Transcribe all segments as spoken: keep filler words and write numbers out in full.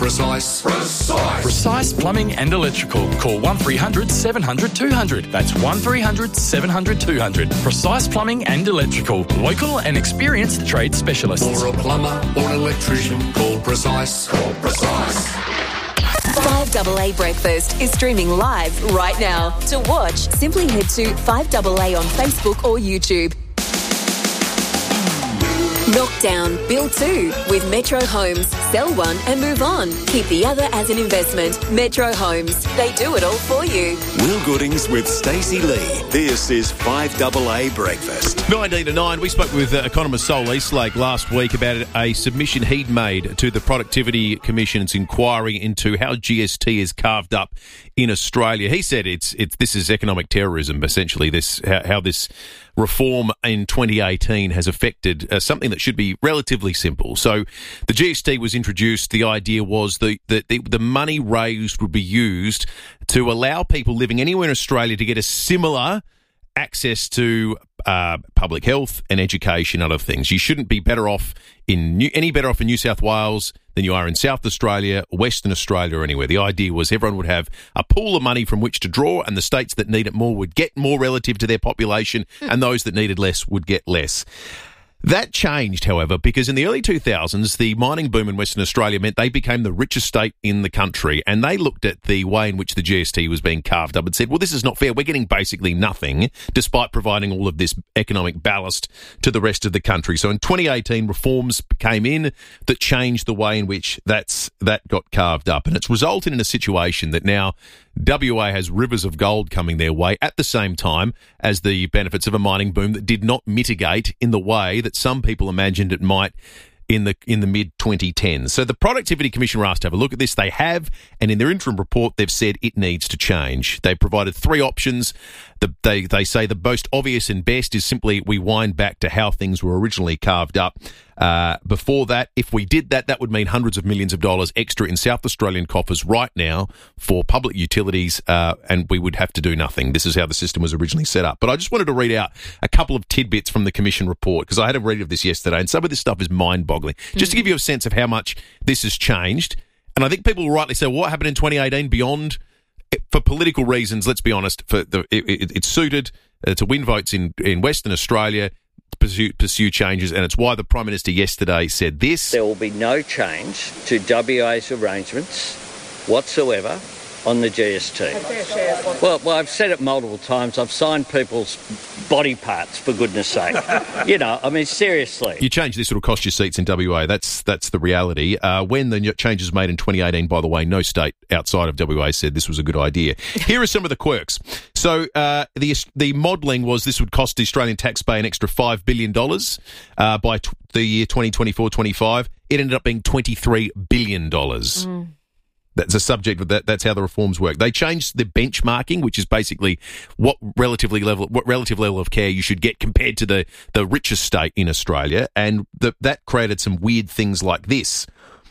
Precise. Precise. Precise Plumbing and Electrical. Call one three hundred seven hundred two hundred. That's one three hundred seven hundred two hundred. Precise Plumbing and Electrical. Local and experienced trade specialists. For a plumber or an electrician, call Precise. Call Precise. five A A Breakfast is streaming live right now. To watch, simply head to five A A on Facebook or YouTube. Knock down, build two with Metro Homes. Sell one and move on. Keep the other as an investment. Metro Homes. They do it all for you. Will Goodings with Stacey Lee. This is five A A Breakfast. nineteen to nine, we spoke with uh, economist Sol Eastlake last week about a submission he'd made to the Productivity Commission's inquiry into how G S T is carved up in Australia. He said it's it's this is economic terrorism, essentially, this how, how this reform in twenty eighteen has affected uh, something that should be relatively simple. So the G S T was introduced. The idea was the, the, the, the money raised would be used to allow people living anywhere in Australia to get a similar access to uh, public health and education and other things. You shouldn't be better off in New, any better off in New South Wales than you are in South Australia, Western Australia, or anywhere. The idea was everyone would have a pool of money from which to draw, and the states that need it more would get more relative to their population, and those that needed less would get less. That changed, however, because in the early two thousands, the mining boom in Western Australia meant they became the richest state in the country, and they looked at the way in which the G S T was being carved up and said, well, this is not fair. We're getting basically nothing, despite providing all of this economic ballast to the rest of the country. So in twenty eighteen, reforms came in that changed the way in which that's that got carved up, and it's resulted in a situation that now W A has rivers of gold coming their way at the same time as the benefits of a mining boom that did not mitigate in the way that some people imagined it might in the in the mid twenty tens. So the Productivity Commission were asked to have a look at this. They have, and in their interim report, they've said it needs to change. They provided three options. The, they, they say the most obvious and best is simply we wind back to how things were originally carved up. Uh, before that, if we did that, that would mean hundreds of millions of dollars extra in South Australian coffers right now for public utilities, uh, and we would have to do nothing. This is how the system was originally set up. But I just wanted to read out a couple of tidbits from the Commission report, because I had a read of this yesterday, and some of this stuff is mind-boggling. Mm-hmm. Just to give you a sense of how much this has changed. And I think people will rightly say, well, what happened in twenty eighteen beyond? For political reasons, let's be honest, for the, it, it, it's suited uh, to win votes in, in Western Australia, pursue, pursue changes, and it's why the Prime Minister yesterday said this. There will be no change to W A's arrangements whatsoever on the G S T. Well, well, I've said it multiple times. I've signed people's body parts, for goodness sake. You know, I mean, seriously. You change this, it'll cost you seats in W A. That's that's the reality. Uh, when the changes made in twenty eighteen, by the way, no state outside of W A said this was a good idea. Here are some of the quirks. So uh, the the modelling was this would cost the Australian taxpayer an extra five billion dollars uh, by t- the year twenty twenty-four twenty-five. It ended up being twenty-three billion dollars. Mm. That's a subject of that. That's how the reforms work. They changed the benchmarking, which is basically what relatively level, what relative level of care you should get compared to the, the richest state in Australia, and the, that created some weird things like this.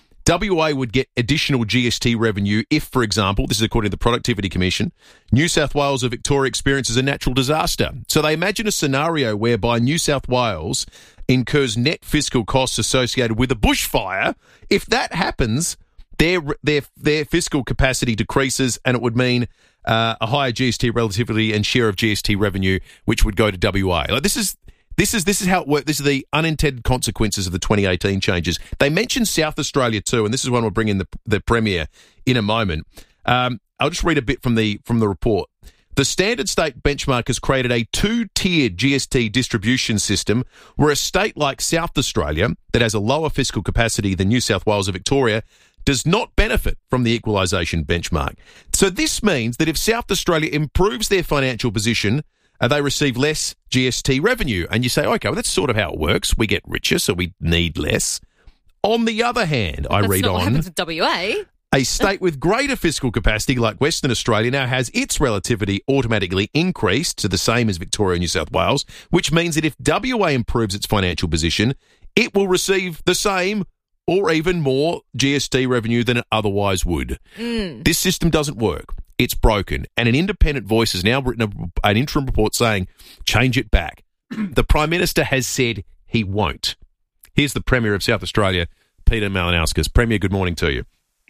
W A would get additional G S T revenue if, for example, this is according to the Productivity Commission, New South Wales or Victoria experiences a natural disaster. So they imagine a scenario whereby New South Wales incurs net fiscal costs associated with a bushfire. If that happens, Their their their fiscal capacity decreases, and it would mean uh, a higher G S T relativity and share of G S T revenue, which would go to W A. Like this is this is this is how it works. This is the unintended consequences of the twenty eighteen changes. They mentioned South Australia too, and this is one we'll bring in the the Premier in a moment. Um, I'll just read a bit from the from the report. The standard state benchmark has created a two-tiered G S T distribution system where a state like South Australia, that has a lower fiscal capacity than New South Wales or Victoria, does not benefit from the equalisation benchmark. So this means that if South Australia improves their financial position, uh, they receive less G S T revenue. And you say, okay, well, that's sort of how it works. We get richer, so we need less. On the other hand, I that's read not on... what happens at W A. A state with greater fiscal capacity like Western Australia now has its relativity automatically increased to the same as Victoria and New South Wales, which means that if W A improves its financial position, it will receive the same or even more G S T revenue than it otherwise would. Mm. This system doesn't work. It's broken. And an independent voice has now written a, an interim report saying, change it back. The Prime Minister has said he won't. Here's the Premier of South Australia, Peter Malinauskas. Premier, good morning to you.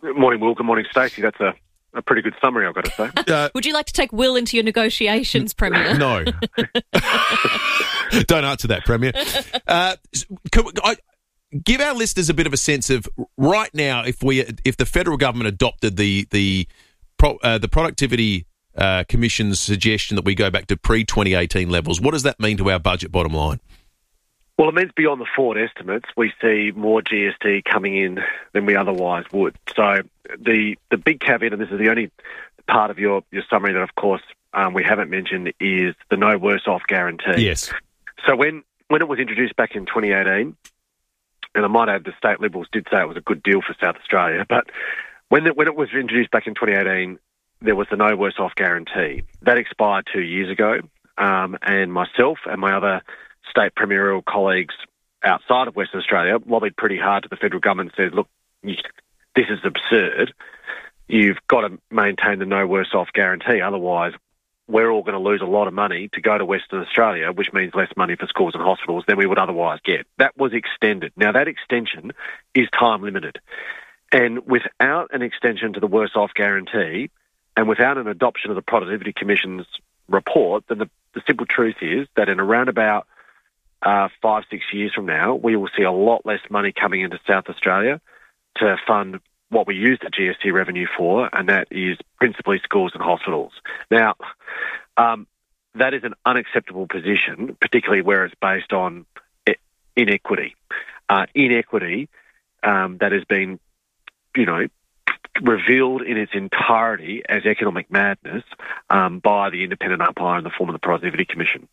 Good morning, Will. Good morning, Stacey. That's a, a pretty good summary, I've got to say. Uh, Would you like to take Will into your negotiations, Premier? No. Don't answer that, Premier. Uh, can we, I, give our listeners a bit of a sense of right now, if we if the federal government adopted the the pro, uh, the productivity uh, commission's suggestion that we go back to pre twenty eighteen levels, what does that mean to our budget bottom line? Well, it means beyond the forward estimates, we see more G S T coming in than we otherwise would. So the the big caveat, and this is the only part of your, your summary that, of course, um, we haven't mentioned, is the no worse off guarantee. Yes. So when, when it was introduced back in twenty eighteen, and I might add the state Liberals did say it was a good deal for South Australia, but when it, when it was introduced back in twenty eighteen, there was the no worse off guarantee. That expired two years ago, um, and myself and my other state premierial colleagues outside of Western Australia lobbied pretty hard to the federal government and said, look, you, this is absurd. You've got to maintain the no worse off guarantee. Otherwise, we're all going to lose a lot of money to go to Western Australia, which means less money for schools and hospitals than we would otherwise get. That was extended. Now, that extension is time limited. And without an extension to the worse off guarantee and without an adoption of the Productivity Commission's report, then the, the simple truth is that in around about Uh, five, six years from now, we will see a lot less money coming into South Australia to fund what we use the G S T revenue for, and that is principally schools and hospitals. Now, um, that is an unacceptable position, particularly where it's based on inequity. Uh, inequity um, that has been, you know, revealed in its entirety as economic madness um, by the independent umpire in the form of the Productivity Commission.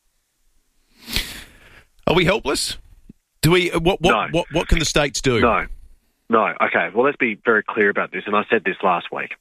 Are we helpless? Do we? What? What? No. What? What can the states do? No, no. Okay. Well, let's be very clear about this. And I said this last week.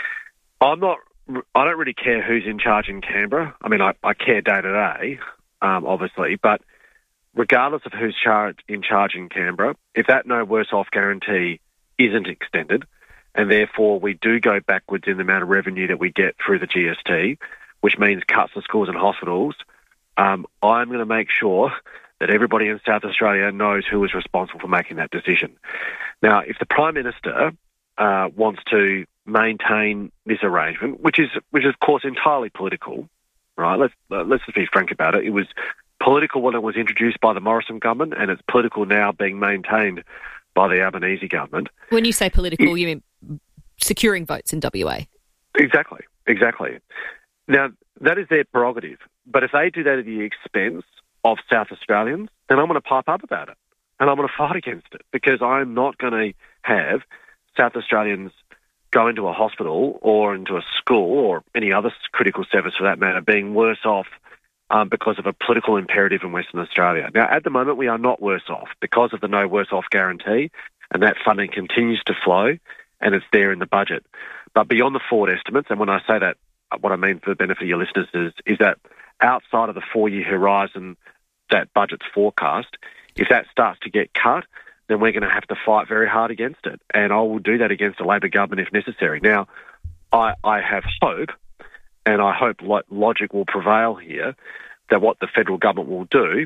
I'm not. I don't really care who's in charge in Canberra. I mean, I, I care day to day, um, obviously. But regardless of who's char- in charge in Canberra, if that no worse off guarantee isn't extended, and therefore we do go backwards in the amount of revenue that we get through the G S T, which means cuts to schools and hospitals, um, I'm going to make sure that everybody in South Australia knows who is responsible for making that decision. Now, if the Prime Minister uh, wants to maintain this arrangement, which is, which is of course entirely political, right? Let's uh, let's just be frank about it. It was political when it was introduced by the Morrison government, and it's political now being maintained by the Albanese government. When you say political, it, you mean securing votes in W A? Exactly, exactly. Now, that is their prerogative. But if they do that at the expense of South Australians, then I'm going to pipe up about it. And I'm going to fight against it, because I'm not going to have South Australians go into a hospital or into a school or any other critical service for that matter being worse off um, because of a political imperative in Western Australia. Now, at the moment, we are not worse off because of the no worse off guarantee, and that funding continues to flow, and it's there in the budget. But beyond the forward estimates, and when I say that, what I mean for the benefit of your listeners is, is that outside of the four-year horizon that budget's forecast, if that starts to get cut, then we're going to have to fight very hard against it. And I will do that against the Labor government if necessary. Now, I, I have hope, and I hope lo- logic will prevail here, that what the federal government will do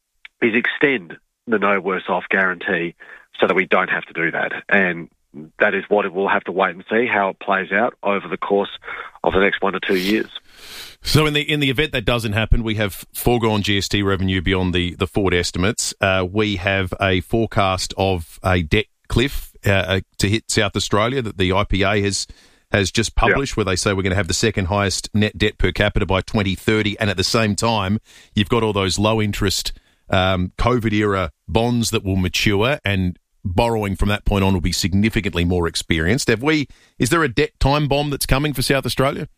is extend the no worse off guarantee so that we don't have to do that. And that is what it will have to wait and see how it plays out over the course of the next one to two years. So in the in the event that doesn't happen, we have foregone G S T revenue beyond the, the forward estimates. Uh, we have a forecast of a debt cliff uh, to hit South Australia that the I P A has has just published, yeah, where they say we're going to have the second highest net debt per capita by twenty thirty. And at the same time, you've got all those low interest um, COVID era bonds that will mature, and borrowing from that point on will be significantly more experienced. Have we? Is there a debt time bomb that's coming for South Australia?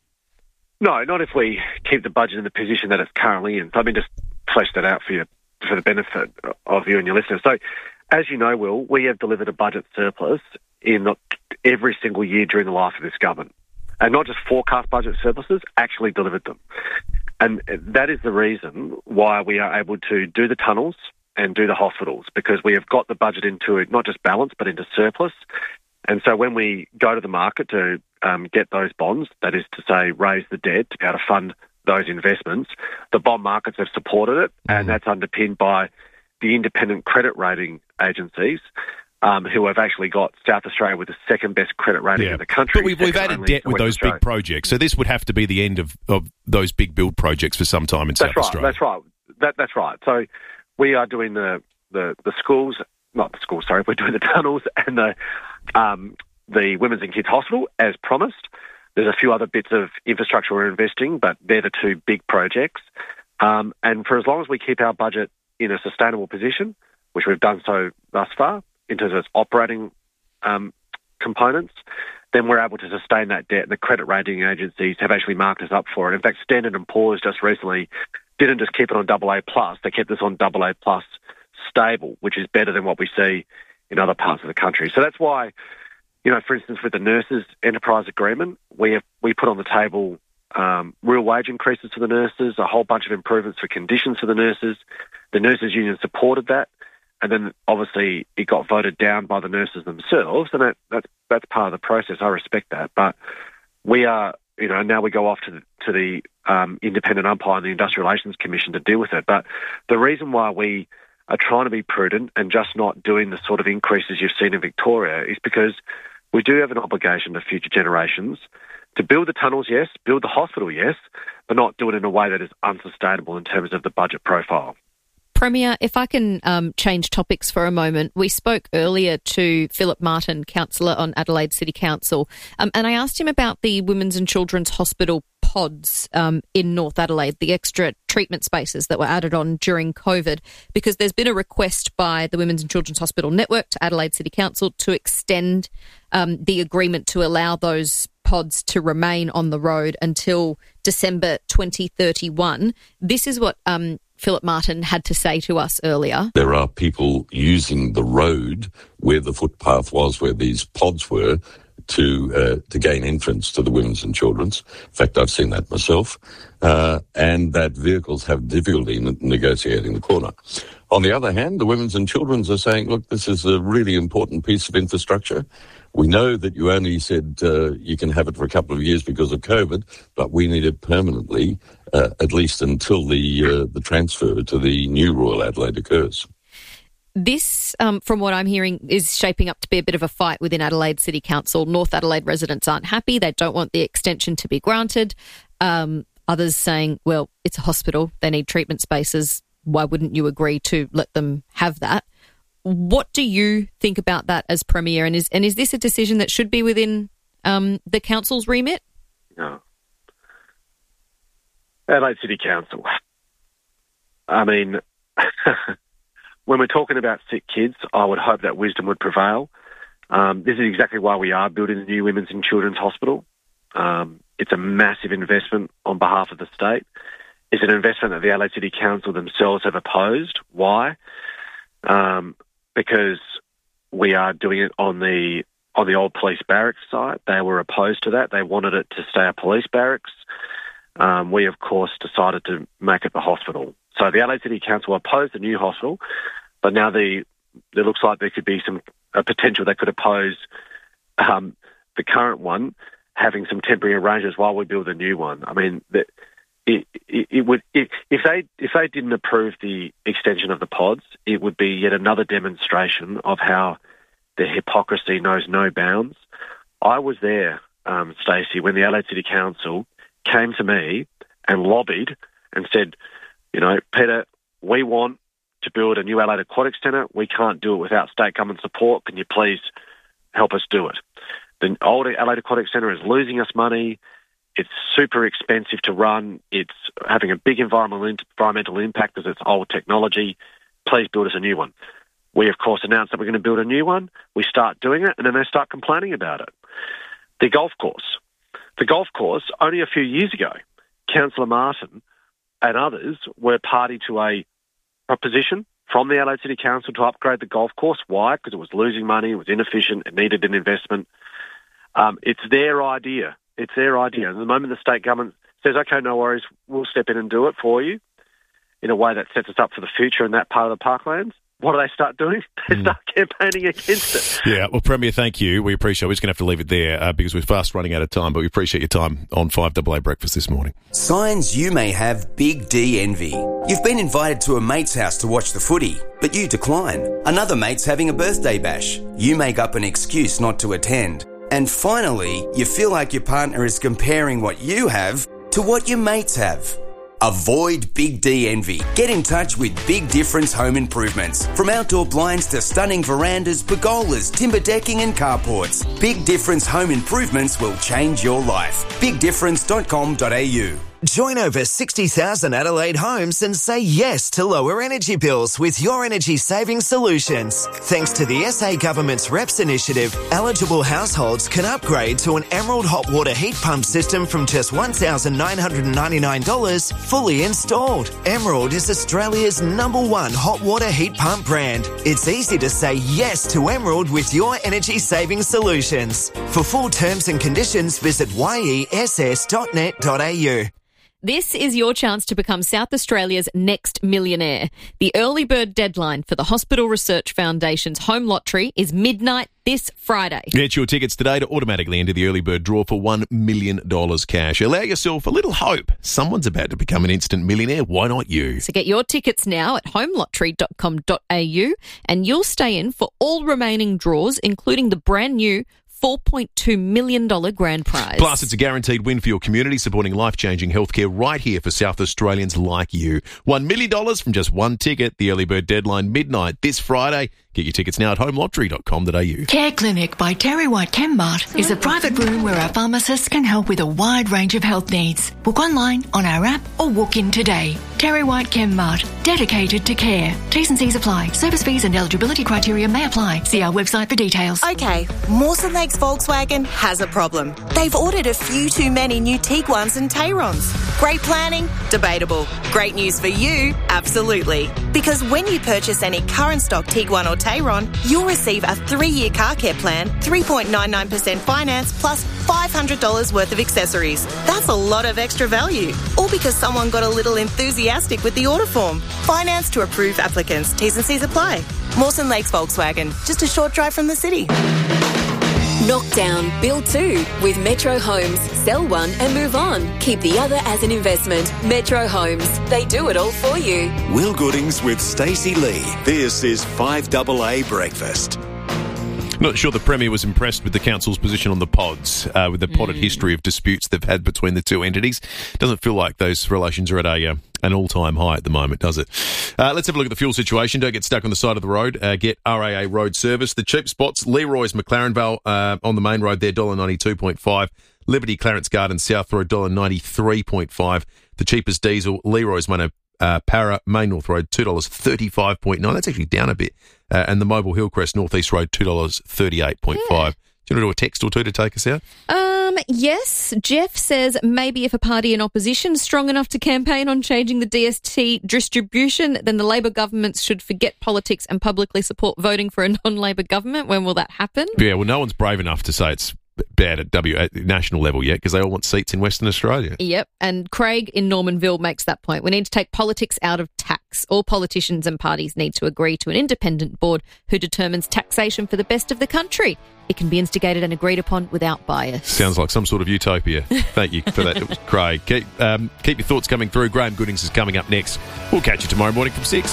No, not if we keep the budget in the position that it's currently in. So let me just flesh that out for you, for the benefit of you and your listeners. So, as you know, Will, we have delivered a budget surplus in every single year during the life of this government. And not just forecast budget surpluses, actually delivered them. And that is the reason why we are able to do the tunnels and do the hospitals, because we have got the budget into it, not just balance, but into surplus. And so when we go to the market to um, get those bonds, that is to say raise the debt to be able to fund those investments, the bond markets have supported it, and that's underpinned by the independent credit rating agencies um, who have actually got South Australia with the second best credit rating Yeah. in the country. But we've, we've second added only debt to with Western those Australia. big projects, so this would have to be the end of, of those big build projects for some time in That's South right. Australia. That's right. That, that's right. So we are doing the, the, the schools, not the schools, sorry, we're doing the tunnels and the um, the Women's and Kids Hospital as promised. There's a few other bits of infrastructure we're investing, but they're the two big projects. Um, and for as long as we keep our budget in a sustainable position, which we've done so thus far, in terms of its operating um, components, then we're able to sustain that debt. And the credit rating agencies have actually marked us up for it. In fact, Standard and Poor's just recently didn't just keep it on double A plus; they kept us on double A plus stable, which is better than what we see in other parts of the country. So that's why, you know, for instance, with the nurses' enterprise agreement, we have we put on the table um, real wage increases for the nurses, a whole bunch of improvements for conditions for the nurses. The nurses' union supported that. And then, obviously, it got voted down by the nurses themselves, and that, that, that's part of the process. I respect that. But we are, you know, now we go off to the, to the um, independent umpire and the Industrial Relations Commission to deal with it. But the reason why we are trying to be prudent and just not doing the sort of increases you've seen in Victoria is because we do have an obligation to future generations to build the tunnels, yes, build the hospital, yes, but not do it in a way that is unsustainable in terms of the budget profile. Premier, if I can um, change topics for a moment, we spoke earlier to Philip Martin, councillor on Adelaide City Council, um, and I asked him about the Women's and Children's Hospital pods um, in North Adelaide, the extra treatment spaces that were added on during COVID, because there's been a request by the Women's and Children's Hospital Network to Adelaide City Council to extend um, the agreement to allow those pods to remain on the road until December twenty thirty-one. This is what um, Philip Martin had to say to us earlier. There are people using the road where the footpath was, where these pods were, to uh, to gain entrance to the Women's and Children's. In fact, I've seen that myself, uh, and that vehicles have difficulty in negotiating the corner. On the other hand, the Women's and Children's are saying, look, this is a really important piece of infrastructure. We know that you only said uh, you can have it for a couple of years because of COVID, but we need it permanently, uh, at least until the uh, the transfer to the new Royal Adelaide occurs. This, um, from what I'm hearing, is shaping up to be a bit of a fight within Adelaide City Council. North Adelaide residents aren't happy. They don't want the extension to be granted. Um, others saying, well, it's a hospital. They need treatment spaces. Why wouldn't you agree to let them have that? What do you think about that as Premier? And is and is this a decision that should be within um, the council's remit? No. Adelaide City Council. I mean, when we're talking about sick kids, I would hope that wisdom would prevail. Um, this is exactly why we are building the new Women's and Children's Hospital. Um, it's a massive investment on behalf of the state. It's an investment that the Adelaide City Council themselves have opposed. Why? Um, because we are doing it on the on the old police barracks site. They were opposed to that. They wanted it to stay a police barracks. Um, we, of course, decided to make it the hospital. So the Adelaide City Council opposed the new hospital, but now the it looks like there could be some a potential they could oppose um, the current one, having some temporary arrangements while we build a new one. I mean, the, It, it, it would if, if they if they didn't approve the extension of the pods, it would be yet another demonstration of how the hypocrisy knows no bounds. I was there, um, Stacey, when the Adelaide City Council came to me and lobbied and said, you know, Peter, we want to build a new Adelaide Aquatic Centre. We can't do it without state government support. Can you please help us do it? The old Adelaide Aquatic Centre is losing us money. It's super expensive to run. It's having a big environmental environmental impact because it's old technology. Please build us a new one. We, of course, announced that we're going to build a new one. We start doing it, and then they start complaining about it. The golf course. The golf course, only a few years ago, Councillor Martin and others were party to a proposition from the Adelaide City Council to upgrade the golf course. Why? Because it was losing money, it was inefficient, it needed an investment. Um, it's their idea. It's their idea. And the moment the state government says, okay, no worries, we'll step in and do it for you in a way that sets us up for the future in that part of the parklands, what do they start doing? They Mm. start campaigning against it. Yeah, well, Premier, thank you. We appreciate it. We're just going to have to leave it there uh, because we're fast running out of time, but we appreciate your time on five A A Breakfast this morning. Signs you may have Big D envy. You've been invited to a mate's house to watch the footy, but you decline. Another mate's having a birthday bash. You make up an excuse not to attend. And finally, you feel like your partner is comparing what you have to what your mates have. Avoid Big D envy. Get in touch with Big Difference Home Improvements. From outdoor blinds to stunning verandas, pergolas, timber decking and carports, Big Difference Home Improvements will change your life. big difference dot com dot a u. Join over sixty thousand Adelaide homes and say yes to lower energy bills with Your Energy Saving Solutions. Thanks to the S A Government's R E P S initiative, eligible households can upgrade to an Emerald hot water heat pump system from just one thousand nine hundred ninety-nine dollars fully installed. Emerald is Australia's number one hot water heat pump brand. It's easy to say yes to Emerald with Your Energy Saving Solutions. For full terms and conditions, visit y e s s dot net dot a u. This is your chance to become South Australia's next millionaire. The early bird deadline for the Hospital Research Foundation's home lottery is midnight this Friday. Get your tickets today to automatically enter the early bird draw for one million dollars cash. Allow yourself a little hope. Someone's about to become an instant millionaire. Why not you? So get your tickets now at home lottery dot com dot a u and you'll stay in for all remaining draws, including the brand new four point two million dollars grand prize. Plus, it's a guaranteed win for your community, supporting life-changing healthcare right here for South Australians like you. one million dollars from just one ticket. The early bird deadline midnight this Friday. Get your tickets now at home lottery dot com dot a u. Care Clinic by Terry White Chemmart is a private room where our pharmacists can help with a wide range of health needs. Book online, on our app, or walk in today. Terry White Chemmart, dedicated to care. T's and C's apply. Service fees and eligibility criteria may apply. See our website for details. Okay, Mawson Lakes Volkswagen has a problem. They've ordered a few too many new Tiguans and Tayrons. Great planning? Debatable. Great news for you? Absolutely. Because when you purchase any current stock Tiguan or Tayron, you'll receive a three-year car care plan, three point nine nine percent finance, plus five hundred dollars worth of accessories. That's a lot of extra value. All because someone got a little enthusiastic with the order form. Finance to approved applicants. T's and C's apply. Mawson Lakes Volkswagen, just a short drive from the city. Knock down, build two with Metro Homes. Sell one and move on. Keep the other as an investment. Metro Homes. They do it all for you. Will Goodings with Stacey Lee. This is five A A Breakfast. Not sure the Premier was impressed with the council's position on the pods, uh, with the potted Mm. history of disputes they've had between the two entities. Doesn't feel like those relations are at a uh, an all-time high at the moment, does it? Uh, let's have a look at the fuel situation. Don't get stuck on the side of the road. Uh, get R A A road service. The cheap spots, Leroy's McLaren Vale uh, on the main road there, one dollar ninety-two point five. Liberty Clarence Garden South Road, one dollar ninety-three point five. The cheapest diesel, Leroy's Mono uh, Para Main North Road, two dollars thirty-five point nine. That's actually down a bit. Uh, and the Mobile Hillcrest North East Road, two dollars thirty-eight point five. Yeah. Do you want to do a text or two to take us out? Um, yes. Jeff says maybe if a party in opposition is strong enough to campaign on changing the D S T distribution, then the Labor governments should forget politics and publicly support voting for a non-Labor government. When will that happen? Yeah, well, no one's brave enough to say it's bad at W at national level yet because they all want seats in Western Australia. Yep, and Craig in Normanville makes that point. We need to take politics out of tax. All politicians and parties need to agree to an independent board who determines taxation for the best of the country. It can be instigated and agreed upon without bias. Sounds like some sort of utopia. Thank you for that. It was Craig. Keep, um, keep your thoughts coming through. Graham Goodings is coming up next. We'll catch you tomorrow morning from six.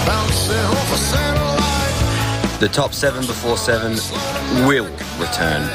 The top seven before seven will return